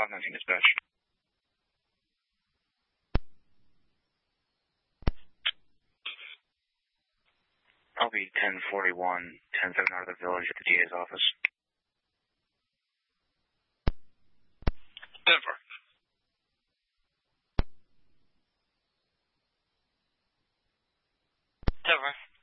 Cognizing dispatch. I'll be 1041, 10-7 out of the village at the DA's office. Denver. Denver.